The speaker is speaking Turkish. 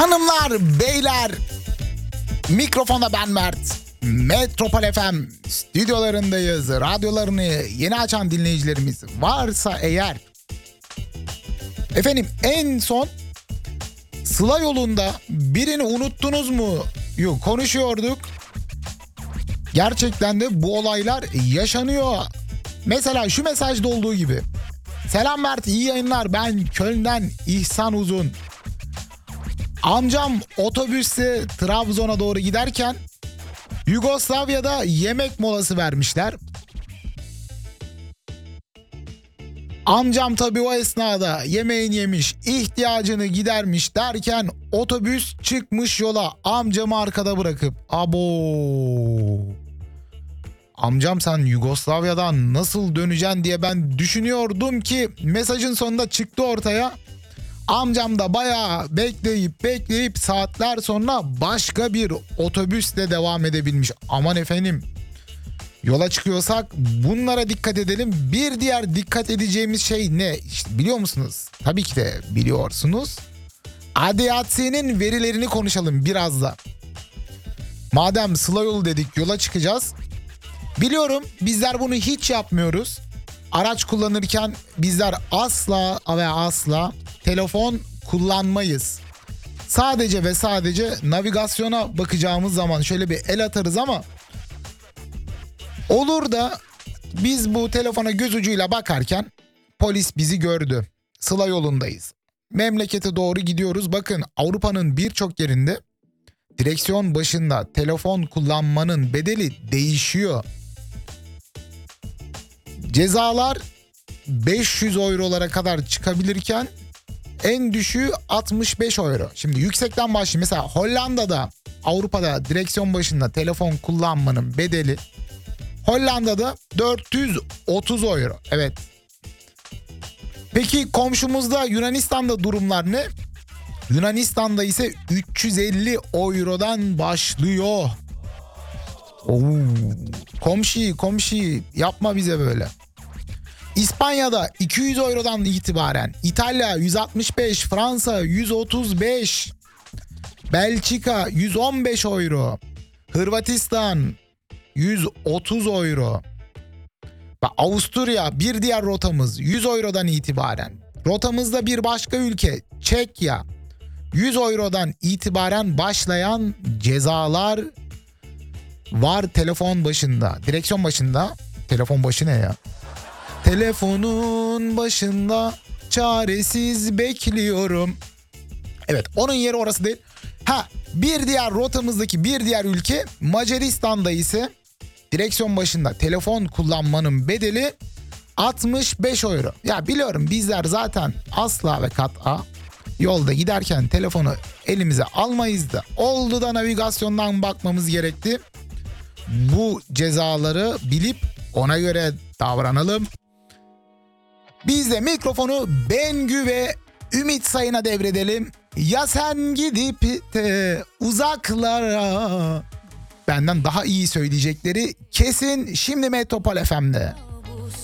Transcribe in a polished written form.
Hanımlar, beyler, mikrofonda ben Mert. Metropol FM stüdyolarındayız. Radyolarını yeni açan dinleyicilerimiz varsa eğer. Efendim, en son Sıla yolunda birini unuttunuz mu? Yok, konuşuyorduk. Gerçekten de bu olaylar yaşanıyor. Mesela şu mesajda olduğu gibi. Selam Mert, iyi yayınlar. Ben Köln'den İhsan Uzun. Amcam otobüste Trabzon'a doğru giderken Yugoslavya'da yemek molası vermişler. Amcam tabii o esnada yemeğini yemiş, ihtiyacını gidermiş derken otobüs çıkmış yola, amcamı arkada bırakıp. Amcam, sen Yugoslavya'dan nasıl döneceksin diye ben düşünüyordum ki mesajın sonunda çıktı ortaya. Amcam da bayağı bekleyip saatler sonra başka bir otobüsle devam edebilmiş. Aman efendim, yola çıkıyorsak bunlara dikkat edelim. Bir diğer dikkat edeceğimiz şey ne? İşte biliyor musunuz? Tabii ki de biliyorsunuz. ADAC'nin verilerini konuşalım biraz da. Madem Sıla yolu dedik, yola çıkacağız. Biliyorum bizler bunu hiç yapmıyoruz. Araç kullanırken bizler asla ve asla telefon kullanmayız. Sadece ve sadece navigasyona bakacağımız zaman şöyle bir el atarız ama olur da biz bu telefona göz ucuyla bakarken polis bizi gördü. Sıla yolundayız. Memlekete doğru gidiyoruz. Bakın, Avrupa'nın birçok yerinde direksiyon başında telefon kullanmanın bedeli değişiyor. Cezalar 500 eurolara kadar çıkabilirken en düşüğü 65 euro. Şimdi yüksekten başlayayım. Mesela Hollanda'da, Avrupa'da direksiyon başında telefon kullanmanın bedeli Hollanda'da 430 euro. Evet. Peki komşumuzda Yunanistan'da durumlar ne? Yunanistan'da ise 350 eurodan başlıyor. Komşu yapma bize böyle. İspanya'da 200 eurodan itibaren, İtalya 165, Fransa 135, Belçika 115 euro, Hırvatistan 130 euro. Ve Avusturya, bir diğer rotamız, 100 eurodan itibaren. Rotamızda bir başka ülke Çekya, 100 eurodan itibaren başlayan cezalar var telefon başında. Direksiyon başında. Telefon başı ne ya? Telefonun başında çaresiz bekliyorum. Evet, onun yeri orası değil. Bir diğer rotamızdaki bir diğer ülke Macaristan'da ise direksiyon başında telefon kullanmanın bedeli 65 euro. Ya biliyorum bizler zaten asla ve kat'a yolda giderken telefonu elimize almayız da oldu da navigasyondan bakmamız gerekti. Bu cezaları bilip ona göre davranalım. Biz de mikrofonu Bengü ve Ümit Sayın'a devredelim. Ya sen gidip de uzaklara, benden daha iyi söyleyecekleri kesin şimdi Metropol FM'de.